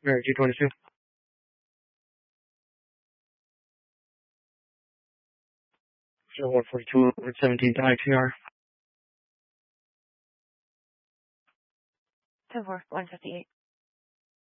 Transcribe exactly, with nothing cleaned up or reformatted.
Mary two twenty-two. So one forty-two, one seventeen to I T R. ten four, one fifty-eight.